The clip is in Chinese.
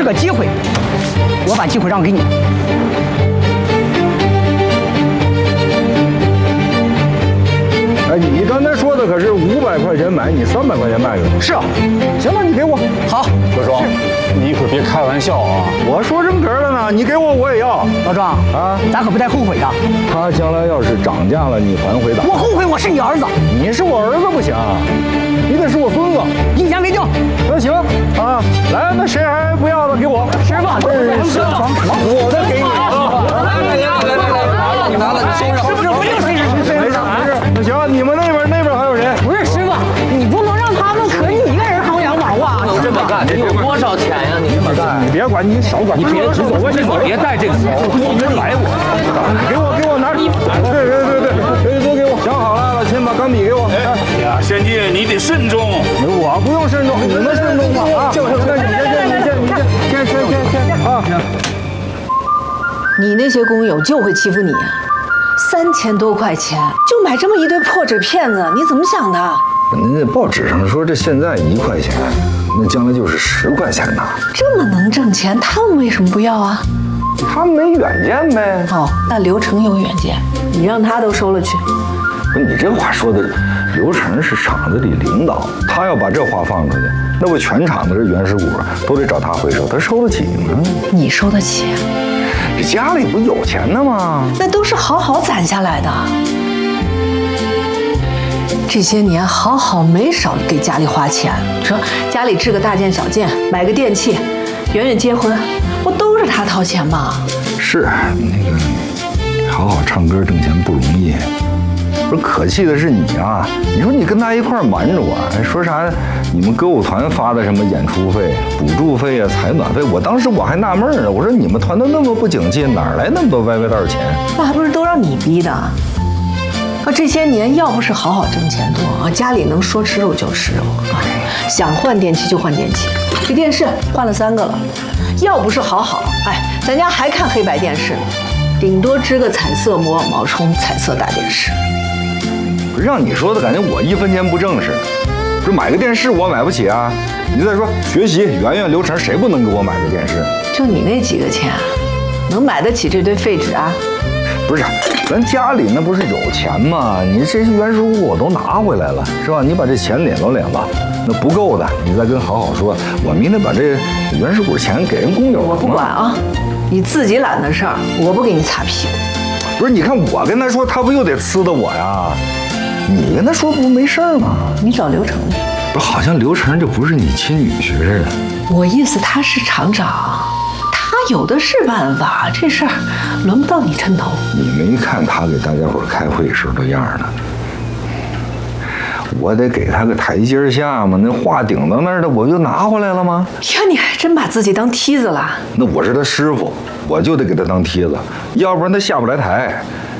个机会，我把机会让给你。 哎，你刚才说的可是500块钱买，你300块钱卖给我。 是啊， 行了，你给我。 好， 老庄，你可别开玩笑啊！ 我说正格了呢，你给我也要。 老庄啊， 咱可不带后悔的。 他将来要是涨价了，你还回答。 我后悔我是你儿子， 你是我儿子不行，你得是我孙子。 一言为定。 那行啊，来，那谁还不要的给我。 师傅， 我的给你。 你拿了，你收上。 师傅，不用谁。 没事。那行，你们那边还有谁？ 不是师傅，你不能让他们可你一个人薅羊毛啊！ 你这么干，你有多少钱呀？你这么干， 你别管，你少管。 你别指走我，别带这个你别来我。 你给我拿。对，都给我。想好了，老秦把钢笔给我。 哎呀，先进，你得慎重。 我不用慎重，你们慎重吧啊！那你先啊！ 你那些工友就会欺负你，3000多块钱就买这么一堆破纸片子，你怎么想的？ 您这报纸上说这现在1块钱，那将来就是10块钱呐。 这么能挣钱，他们为什么不要啊？ 他们没远见呗。 哦，那刘成有远见，你让他都收了去。 不是你这话说的，刘成是厂子里领导，他要把这话放出去，那不全厂的这原始股都得找他回收，他收得起吗？ 你收得起？ 这家里不有钱呢吗？ 那都是好好攒下来的。这些年好好没少给家里花钱，说家里置个大件小件，买个电器，圆圆结婚，不都是他掏钱吗？ 是那个，好好唱歌挣钱不容易。不是可气的是你啊！你说你跟他一块瞒着我，还说啥？你们歌舞团发的什么演出费、补助费啊、采暖费？我当时我还纳闷呢，我说你们团队那么不景气，哪来那么多歪道钱？ 那还不是都让你逼的？啊，这些年要不是好好挣钱多啊，家里能说吃肉就吃肉啊，想换电器就换电器，这电视换了3个了。要不是好好，咱家还看黑白电视呢，顶多支个彩色膜、毛冲彩色大电视。 让你说的感觉我1分钱不挣似的。不是买个电视我买不起啊！你再说学习，圆圆、刘成谁不能给我买个电视？ 就你那几个钱，能买得起这堆废纸啊？ 不是，咱家里那不是有钱吗？你这些原始股我都拿回来了，是吧？你把这钱领了领吧，那不够的你再跟好好说，我明天把这原始股钱给人工友。 我不管啊，你自己揽的事儿，我不给你擦屁股。 不是，你看我跟他说，他不又得呲的我呀？你跟他说不没事吗？ 你找刘成去。 不是，好像刘成就不是你亲女婿似的。 我意思他是厂长，他有的是办法，这事儿轮不到你抻头。 你没看他给大家伙开会时候的样呢？我得给他个台阶下嘛，那话顶到那儿的，我就拿回来了吗？ 呀，你还真把自己当梯子了。 那我是他师傅，我就得给他当梯子，要不然他下不来台。